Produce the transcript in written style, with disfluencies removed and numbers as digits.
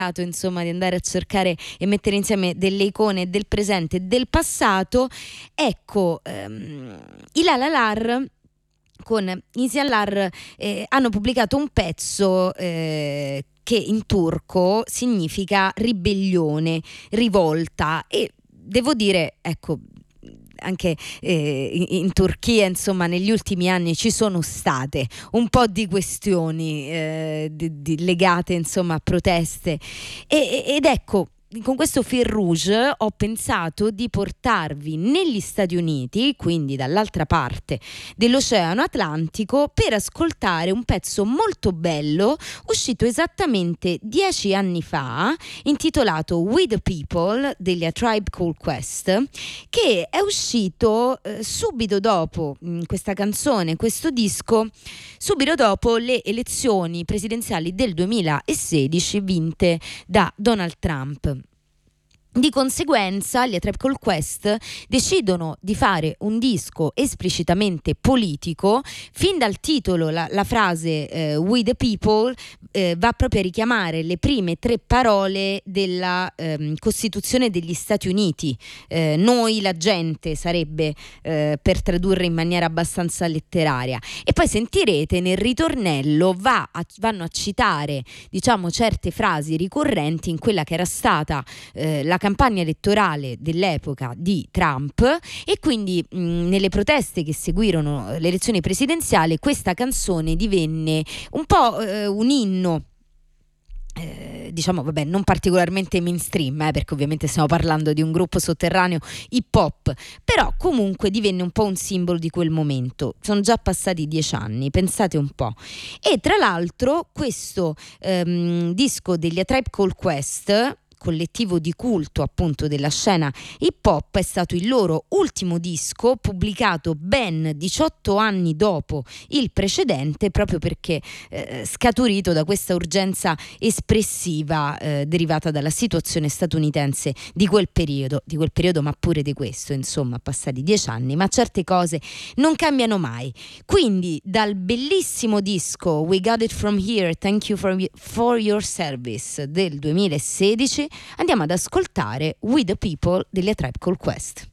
insomma, di andare a cercare e mettere insieme delle icone del presente e del passato. Ecco, i La La Lar con Isyalar hanno pubblicato un pezzo che in turco significa ribellione, rivolta, e devo dire, ecco, anche in Turchia, insomma, negli ultimi anni ci sono state un po' di questioni legate, insomma, a proteste ed ecco, con questo fil rouge ho pensato di portarvi negli Stati Uniti, quindi dall'altra parte dell'Oceano Atlantico, per ascoltare un pezzo molto bello uscito esattamente 10 anni fa, intitolato We the People degli A Tribe Called Quest, che è uscito subito dopo questa canzone, questo disco, subito dopo le elezioni presidenziali del 2016 vinte da Donald Trump. Di conseguenza gli A Tribe Called Quest decidono di fare un disco esplicitamente politico. Fin dal titolo la frase We the People va proprio a richiamare le prime 3 parole della Costituzione degli Stati Uniti. Noi la gente sarebbe, per tradurre in maniera abbastanza letteraria, e poi sentirete nel ritornello vanno a citare, diciamo, certe frasi ricorrenti in quella che era stata la campagna elettorale dell'epoca di Trump, e quindi nelle proteste che seguirono le elezioni presidenziali questa canzone divenne un po' un inno, diciamo, vabbè, non particolarmente mainstream, perché ovviamente stiamo parlando di un gruppo sotterraneo hip hop, però comunque divenne un po' un simbolo di quel momento. Sono già passati 10 anni, pensate un po'. E tra l'altro questo disco degli A Tribe Called Quest, collettivo di culto appunto della scena hip hop, è stato il loro ultimo disco, pubblicato ben 18 anni dopo il precedente, proprio perché scaturito da questa urgenza espressiva derivata dalla situazione statunitense di quel periodo, ma pure di questo, insomma, passati 10 anni, ma certe cose non cambiano mai. Quindi dal bellissimo disco We Got It From Here, Thank You for Your Service del 2016 andiamo ad ascoltare We the People delle A Tribe Called Quest.